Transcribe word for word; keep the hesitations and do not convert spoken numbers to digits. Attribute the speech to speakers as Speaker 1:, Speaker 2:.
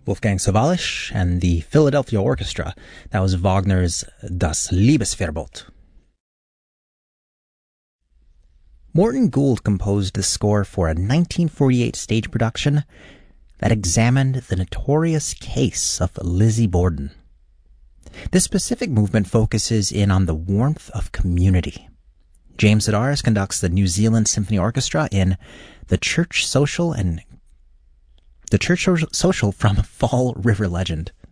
Speaker 1: Wolfgang Sawallisch and the Philadelphia Orchestra. That was Wagner's Das Liebesverbot. Morton Gould composed the score for a nineteen forty-eight stage production that examined the notorious case of Lizzie Borden. This specific movement focuses in on the warmth of community. James Sedaris conducts the New Zealand Symphony Orchestra in The Church Social and The Church Social from Fall River Legend.